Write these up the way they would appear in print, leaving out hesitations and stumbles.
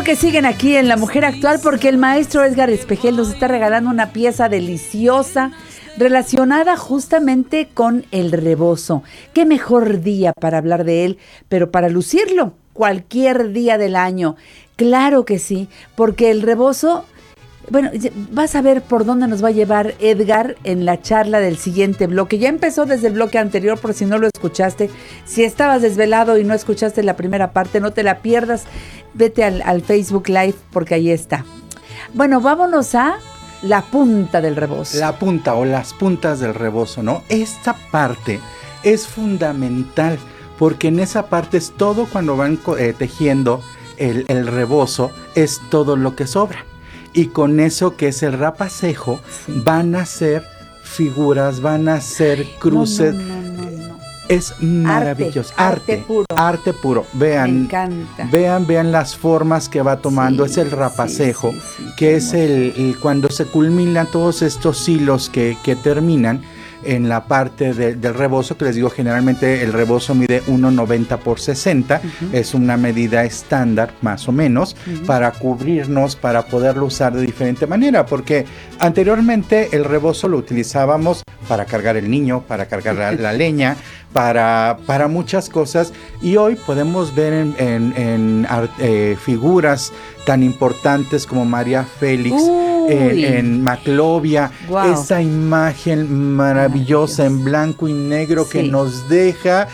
Claro que siguen aquí en La Mujer Actual porque el maestro Edgar Espejel nos está regalando una pieza deliciosa relacionada justamente con el rebozo. Qué mejor día para hablar de él, pero para lucirlo cualquier día del año. Claro que sí, porque el rebozo, bueno, vas a ver por dónde nos va a llevar Edgar en la charla del siguiente bloque. Ya empezó desde el bloque anterior, por si no lo escuchaste. Si estabas desvelado y no escuchaste la primera parte, no te la pierdas. Vete al Facebook Live porque ahí está. Bueno, vámonos a la punta del rebozo. La punta o las puntas del rebozo, ¿no? Esta parte es fundamental porque en esa parte es todo cuando van tejiendo el rebozo, es todo lo que sobra. Y con eso que es el rapacejo, sí, van a ser figuras, van a ser cruces. No. Es maravilloso. Arte puro. Arte puro. Vean. Me encanta. Vean las formas que va tomando. Sí, es el rapacejo, sí, que es el cuando se culminan todos estos hilos que terminan en la parte del rebozo, que les digo, generalmente el rebozo mide 1,90 por 60, es una medida estándar más o menos, para cubrirnos, para poderlo usar de diferente manera, porque anteriormente el rebozo lo utilizábamos para cargar el niño, para cargar la leña, para muchas cosas, y hoy podemos ver en figuras tan importantes como María Félix, en Maclovia, wow, esa imagen maravillosa en blanco y negro, sí, que nos deja,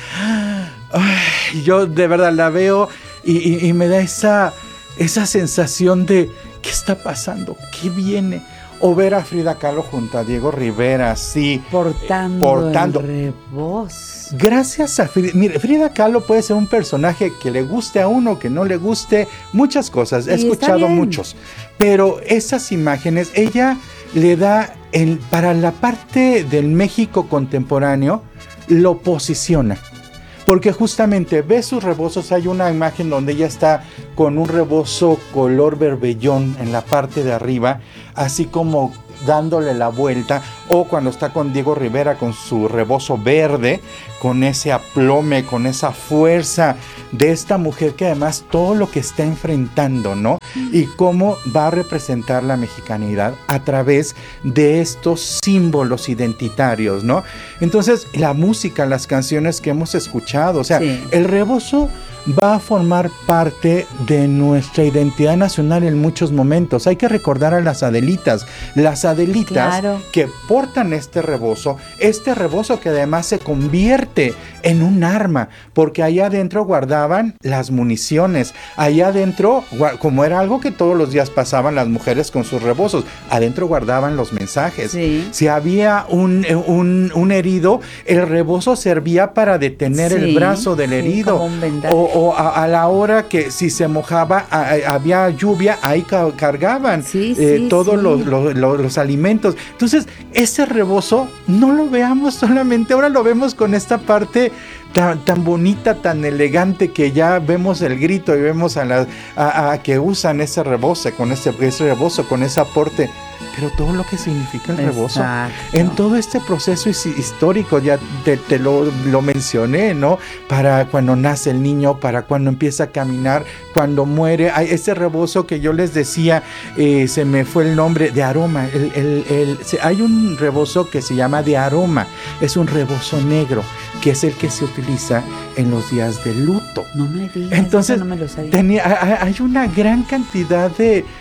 yo de verdad la veo y me da esa sensación de ¿qué está pasando? ¿Qué viene? O ver a Frida Kahlo junto a Diego Rivera, sí, portando el rebozo. Gracias a Frida. Mire, Frida Kahlo puede ser un personaje que le guste a uno, que no le guste, muchas cosas. He escuchado muchos. Pero esas imágenes, ella le da, para la parte del México contemporáneo, lo posiciona. Porque justamente ves sus rebozos, hay una imagen donde ella está con un rebozo color berbellón en la parte de arriba, así como dándole la vuelta, o cuando está con Diego Rivera con su rebozo verde, con ese aplome, con esa fuerza de esta mujer que además todo lo que está enfrentando, ¿no? Y cómo va a representar la mexicanidad a través de estos símbolos identitarios, ¿no? Entonces, la música, las canciones que hemos escuchado, o sea, sí, el rebozo va a formar parte de nuestra identidad nacional en muchos momentos. Hay que recordar a las Adelitas, claro, que portan este rebozo que además se convierte en un arma, porque allá adentro guardaban las municiones, allá adentro, como era algo que todos los días pasaban las mujeres con sus rebozos, adentro guardaban los mensajes. Sí. Si había un herido, el rebozo servía para detener, sí, el brazo del herido, como un vendaje. O a la hora que si se mojaba, había lluvia, ahí cargaban todos los alimentos. Entonces, ese rebozo no lo veamos solamente, ahora lo vemos con esta parte tan bonita, tan elegante, que ya vemos el grito y vemos a que usan ese rebozo, con ese aporte. Pero todo lo que significa el rebozo, en todo este proceso histórico, ya te lo mencioné, ¿no? Para cuando nace el niño, para cuando empieza a caminar, cuando muere, hay ese rebozo que yo les decía, se me fue el nombre, de aroma. Hay un rebozo que se llama de aroma, es un rebozo negro, que es el que se utiliza en los días de luto. No me digas. Entonces, no me lo sabía. Hay una gran cantidad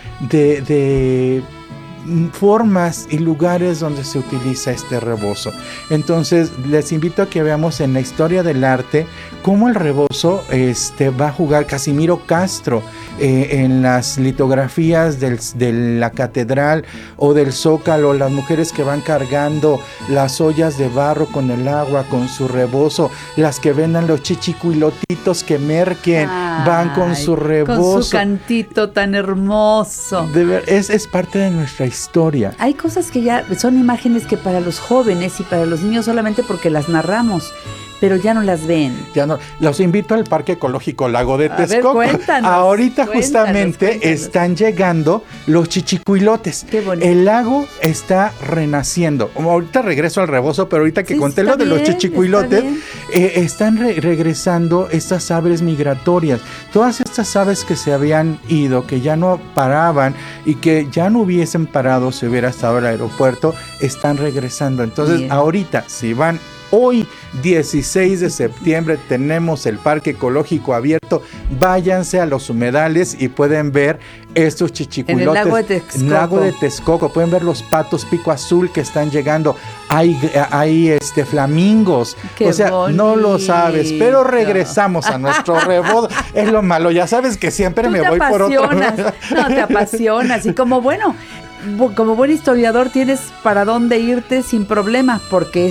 de formas y lugares donde se utiliza este rebozo. Entonces les invito a que veamos en la historia del arte cómo el rebozo va a jugar. Casimiro Castro en las litografías de la catedral o del Zócalo, las mujeres que van cargando las ollas de barro con el agua, con su rebozo, las que vendan los chichicuilotitos que merquen, van con su rebozo, con su cantito tan hermoso. Es parte de nuestra historia. Hay cosas que ya son imágenes que para los jóvenes y para los niños solamente porque las narramos, pero ya no las ven. Ya no, los invito al Parque Ecológico Lago de Texcoco. Ver, cuéntanos, ahorita justamente están llegando los chichicuilotes. Qué bonito. El lago está renaciendo. Ahorita regreso al rebozo, pero ahorita que Sí, conté está lo de los bien, chichicuilotes, está están regresando estas aves migratorias. Todas estas aves que se habían ido, que ya no paraban y que ya no hubiesen parado si hubiera estado el aeropuerto, están regresando. Entonces, Bien. ahorita, si van hoy, 16 de septiembre, tenemos el Parque Ecológico abierto. Váyanse a los humedales y pueden ver estos chichicuilotes. En el lago de Texcoco. En el lago de Texcoco. Pueden ver los patos pico azul que están llegando. Hay flamingos. Qué o sea, bonito. no lo sabes. Pero regresamos a nuestro rebozo. Es lo malo. Ya sabes que siempre Tú me te voy por otro. apasionas. No, te apasionas. Y como como buen historiador tienes para dónde irte sin problema, porque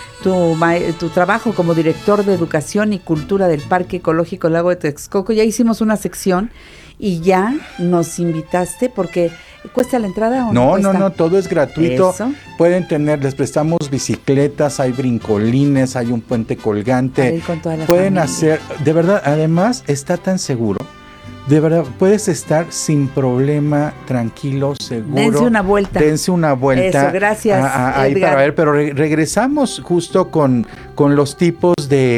tu trabajo como director de Educación y Cultura del Parque Ecológico Lago de Texcoco, ya hicimos una sección y ya nos invitaste, porque ¿cuesta la entrada o no cuesta? No, todo es gratuito. Eso. Pueden les prestamos bicicletas, hay brincolines, hay un puente colgante. Para ir con toda la Pueden familia. hacer, de verdad, además está tan seguro. De verdad, puedes estar sin problema, tranquilo, seguro. Dense una vuelta. Eso, gracias, ahí Edgar. para ver, pero regresamos justo con los tipos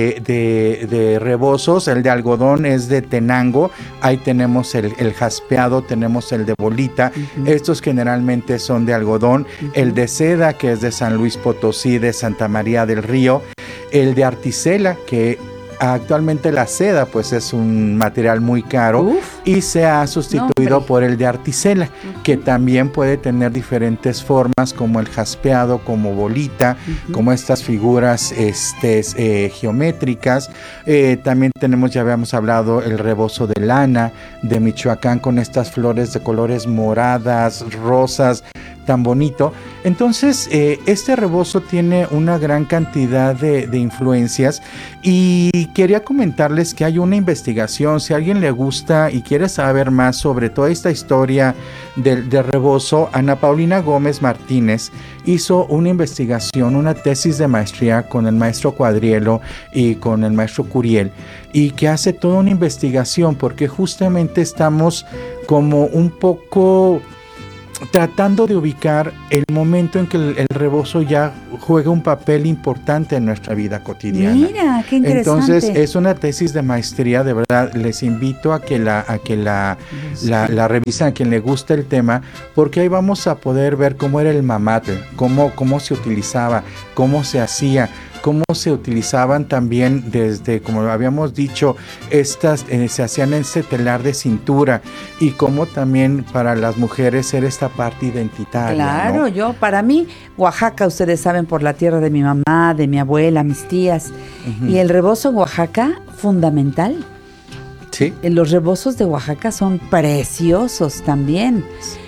de rebozos. El de algodón es de Tenango. Ahí tenemos el jaspeado, tenemos el de bolita. Uh-huh. Estos generalmente son de algodón. Uh-huh. El de seda, que es de San Luis Potosí, de Santa María del Río. El de articela, que actualmente la seda pues es un material muy caro. Y se ha sustituido por el de articela, que también puede tener diferentes formas, como el jaspeado, como bolita, como estas figuras geométricas. También tenemos, ya habíamos hablado, el rebozo de lana de Michoacán, con estas flores de colores moradas, rosas, tan bonito. Entonces, este rebozo tiene una gran cantidad de influencias, y quería comentarles que hay una investigación. Si a alguien le gusta y quiere saber más sobre toda esta historia del rebozo, Ana Paulina Gómez Martínez hizo una investigación, una tesis de maestría con el maestro Cuadrielo y con el maestro Curiel, y que hace toda una investigación, porque justamente estamos como un poco tratando de ubicar el momento en que el rebozo ya juega un papel importante en nuestra vida cotidiana. Mira, qué interesante. Entonces, es una tesis de maestría, de verdad. Les invito a que la revisen, a quien le guste el tema, porque ahí vamos a poder ver cómo era el mamate, cómo se utilizaba, cómo se hacía, cómo se utilizaban también desde, como habíamos dicho, estas se hacían en ese telar de cintura, y cómo también para las mujeres era esta parte identitaria. Claro, ¿no? para mí, Oaxaca, ustedes saben, por la tierra de mi mamá, de mi abuela, mis tías, y el rebozo en Oaxaca, fundamental. Sí. Los rebozos de Oaxaca son preciosos también.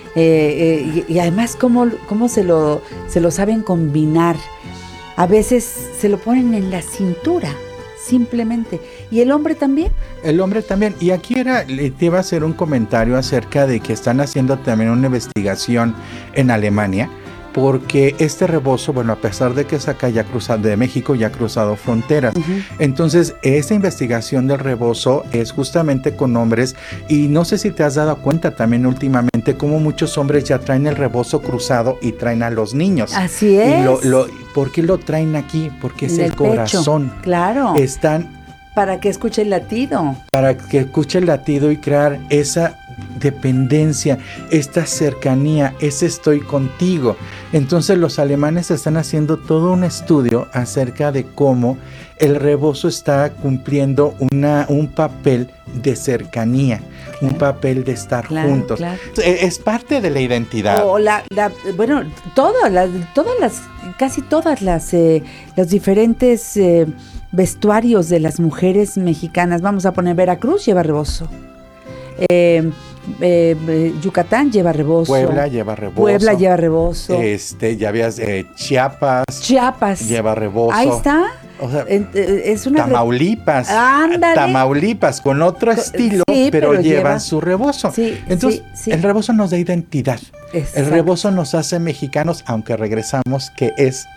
Y además, cómo se lo saben combinar. A veces se lo ponen en la cintura, simplemente. ¿Y el hombre también? El hombre también. Y aquí te iba a hacer un comentario acerca de que están haciendo también una investigación en Alemania, porque este rebozo, bueno, a pesar de que es acá ya cruzado de México, ya ha cruzado fronteras. Entonces, esta investigación del rebozo es justamente con hombres, y no sé si te has dado cuenta también últimamente cómo muchos hombres ya traen el rebozo cruzado y traen a los niños. Así es. ¿Por qué lo traen aquí? Porque es en el corazón. Pecho. Claro. Para que escuche el latido. Para que escuche el latido y crear esa dependencia, esta cercanía, ese estoy contigo. Entonces los alemanes están haciendo todo un estudio acerca de cómo el rebozo está cumpliendo un papel de cercanía, un papel de estar juntos. Claro. Es parte de la identidad. Bueno, casi todas los diferentes vestuarios de las mujeres mexicanas. Vamos a poner Veracruz lleva rebozo. Yucatán lleva rebozo. Puebla lleva rebozo. Ya habías Chiapas lleva rebozo. Ahí está. O sea, es una Tamaulipas. Ándale. Tamaulipas con otro estilo, sí, pero llevan su rebozo. Sí, entonces, el rebozo nos da identidad. Exacto. El rebozo nos hace mexicanos, aunque regresamos que es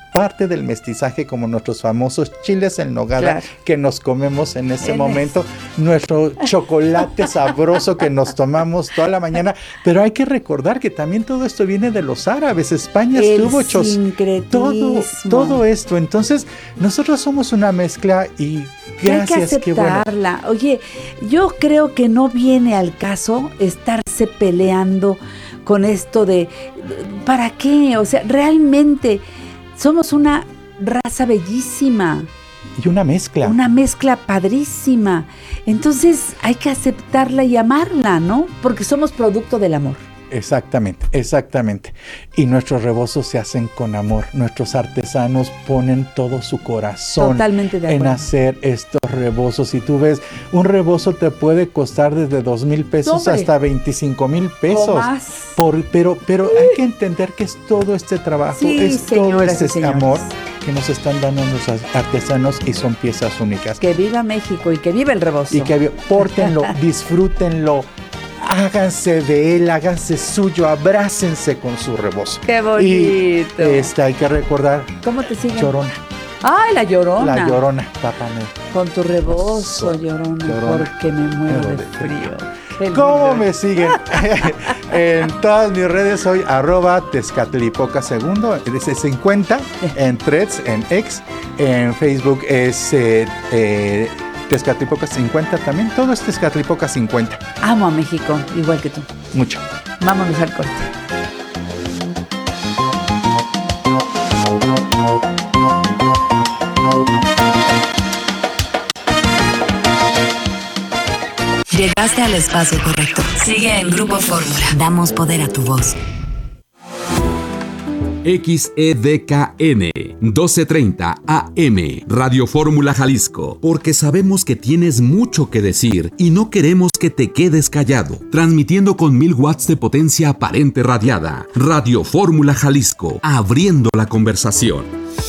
parte del mestizaje, como nuestros famosos chiles en nogada que nos comemos en ese momento, nuestro chocolate sabroso que nos tomamos toda la mañana, pero hay que recordar que también todo esto viene de los árabes. España estuvo todo esto, entonces nosotros somos una mezcla y gracias, hay que aceptarla. Oye, yo creo que no viene al caso estarse peleando con esto de ¿para qué? O sea, realmente somos una raza bellísima. Y una mezcla. Una mezcla padrísima. Entonces hay que aceptarla y amarla, ¿no? Porque somos producto del amor. Exactamente. Y nuestros rebozos se hacen con amor. Nuestros artesanos ponen todo su corazón en hacer estos rebozos. Si tú ves, un rebozo te puede costar desde 2,000 pesos hasta 25,000 pesos. O más. Pero hay que entender que es todo este trabajo, todo este amor que nos están dando nuestros artesanos y son piezas únicas. Que viva México y que viva el rebozo. Y que pórtenlo, disfrútenlo. Háganse de él, háganse suyo, abrácense con su rebozo. ¡Qué bonito! Y hay que recordar. ¿Cómo te siguen? Llorona. ¡Ay, la Llorona! La Llorona, Papá Noel. Con tu rebozo, Llorona, porque me muero de frío. ¿Cómo me siguen? En todas mis redes soy @Tezcatlipoca2, es 50, en Threads, en X, en Facebook es Tezcatlipoca 50 también, todo es Tezcatlipoca 50. Amo a México, igual que tú. Mucho. Vámonos al corte. Llegaste al espacio correcto. Sigue en Grupo Fórmula. Damos poder a tu voz. XEDKN 1230 AM Radio Fórmula Jalisco, porque sabemos que tienes mucho que decir y no queremos que te quedes callado. Transmitiendo con 1000 watts de potencia aparente radiada. Radio Fórmula Jalisco, abriendo la conversación.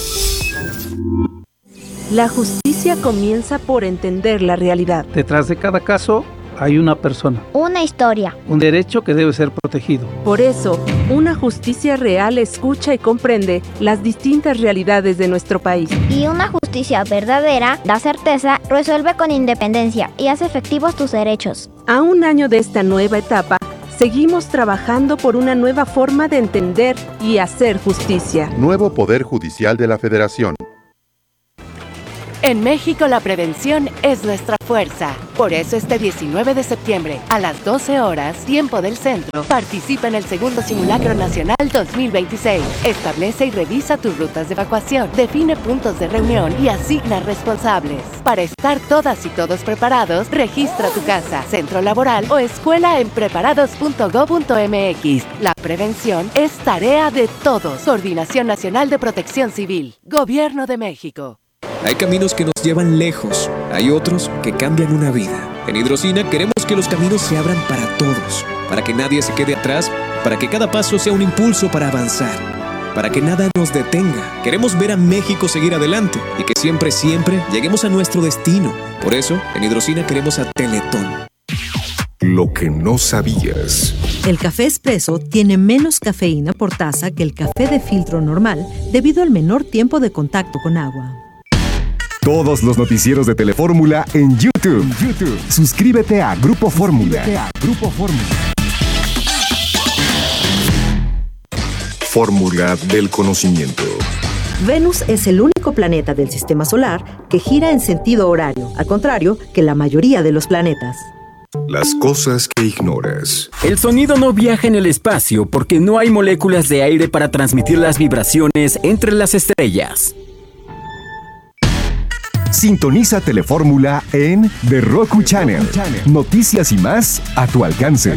La justicia comienza por entender la realidad. Detrás de cada caso hay una persona. Una historia. Un derecho que debe ser protegido. Por eso, una justicia real escucha y comprende las distintas realidades de nuestro país. Y una justicia verdadera da certeza, resuelve con independencia y hace efectivos tus derechos. A un año de esta nueva etapa, seguimos trabajando por una nueva forma de entender y hacer justicia. Nuevo Poder Judicial de la Federación. En México la prevención es nuestra fuerza. Por eso este 19 de septiembre, a las 12 horas, tiempo del centro, participa en el segundo Simulacro Nacional 2026. Establece y revisa tus rutas de evacuación, define puntos de reunión y asigna responsables. Para estar todas y todos preparados, registra tu casa, centro laboral o escuela en preparados.go.mx. La prevención es tarea de todos. Coordinación Nacional de Protección Civil. Gobierno de México. Hay caminos que nos llevan lejos, hay otros que cambian una vida. En Hidrocina queremos que los caminos se abran para todos, para que nadie se quede atrás, para que cada paso sea un impulso para avanzar, para que nada nos detenga. Queremos ver a México seguir adelante y que siempre lleguemos a nuestro destino. Por eso, en Hidrocina queremos a Teletón. Lo que no sabías. El café expreso tiene menos cafeína por taza que el café de filtro normal debido al menor tiempo de contacto con agua. Todos los noticieros de Telefórmula en YouTube. Suscríbete a Grupo Fórmula. Fórmula del conocimiento. Venus es el único planeta del sistema solar que gira en sentido horario, al contrario que la mayoría de los planetas. Las cosas que ignoras. El sonido no viaja en el espacio porque no hay moléculas de aire para transmitir las vibraciones entre las estrellas. Sintoniza Telefórmula en The Roku Channel. Noticias y más a tu alcance.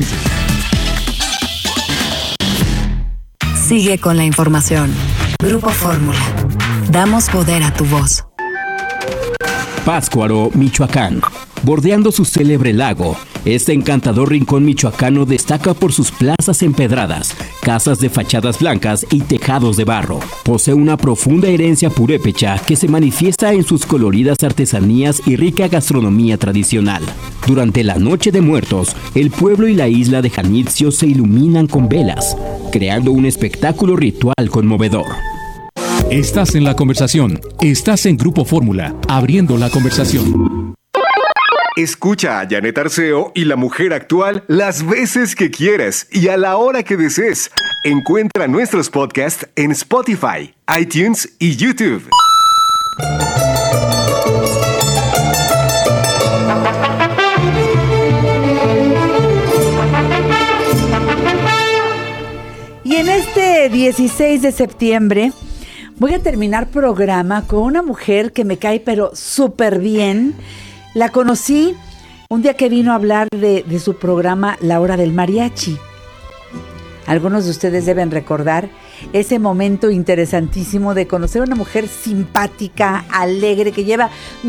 Sigue con la información. Grupo Fórmula. Damos poder a tu voz. Pátzcuaro, Michoacán. Bordeando su célebre lago, este encantador rincón michoacano destaca por sus plazas empedradas, casas de fachadas blancas y tejados de barro. Posee una profunda herencia purépecha que se manifiesta en sus coloridas artesanías y rica gastronomía tradicional. Durante la Noche de Muertos, el pueblo y la isla de Janitzio se iluminan con velas, creando un espectáculo ritual conmovedor. Estás en la conversación. Estás en Grupo Fórmula, abriendo la conversación. Escucha a Janet Arceo y La Mujer Actual las veces que quieras y a la hora que desees. Encuentra nuestros podcasts en Spotify, iTunes y YouTube. Y en este 16 de septiembre voy a terminar programa con una mujer que me cae pero súper bien. La conocí un día que vino a hablar de su programa La Hora del Mariachi. Algunos de ustedes deben recordar ese momento interesantísimo de conocer a una mujer simpática, alegre, que lleva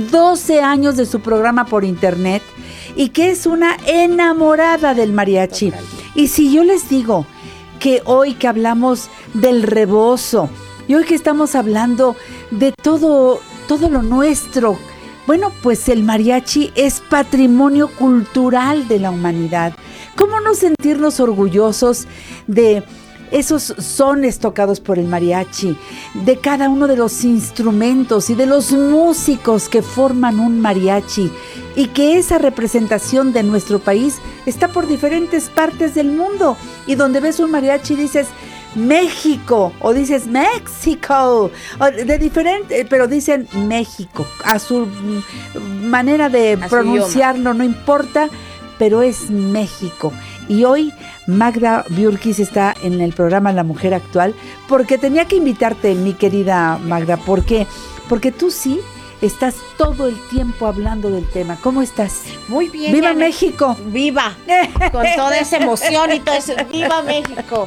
12 años de su programa por internet y que es una enamorada del mariachi. Y si yo les digo que hoy que hablamos del rebozo y hoy que estamos hablando de todo lo nuestro, bueno, pues el mariachi es patrimonio cultural de la humanidad. ¿Cómo no sentirnos orgullosos de esos sones tocados por el mariachi, de cada uno de los instrumentos y de los músicos que forman un mariachi, y que esa representación de nuestro país está por diferentes partes del mundo, y donde ves un mariachi dices México o dices México, o de diferente, pero dicen México a su manera de pronunciarlo, no importa, pero es México. Y hoy Magda Björkis está en el programa La Mujer Actual porque tenía que invitarte, mi querida Magda. ¿Por qué? Porque tú sí estás todo el tiempo hablando del tema. ¿Cómo estás? Muy bien. ¡Viva Janet! México! ¡Viva! Con toda esa emoción y todo eso. ¡Viva México!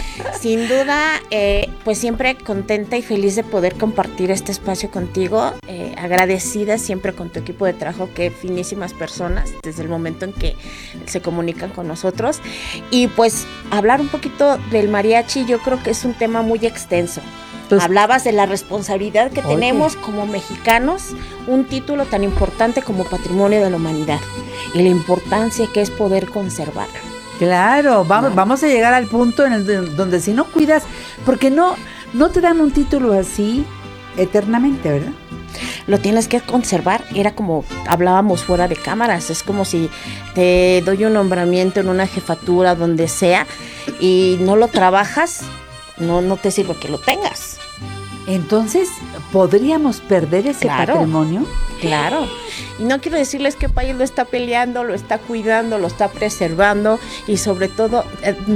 Sin duda, pues siempre contenta y feliz de poder compartir este espacio contigo. Agradecida siempre con tu equipo de trabajo, que finísimas personas, desde el momento en que se comunican con nosotros. Y pues hablar un poquito del mariachi, yo creo que es un tema muy extenso. Hablabas de la responsabilidad que tenemos como mexicanos, un título tan importante como Patrimonio de la Humanidad, y la importancia que es poder conservarlo. Claro, vamos a llegar al punto en el donde si no cuidas, porque no te dan un título así eternamente, ¿verdad? Lo tienes que conservar. Era como hablábamos fuera de cámaras, es como si te doy un nombramiento en una jefatura, donde sea, y no lo trabajas, no te sirve que lo tengas. Entonces, ¿podríamos perder ese patrimonio? Claro. Y no quiero decirles que el país lo está peleando, lo está cuidando, lo está preservando, y sobre todo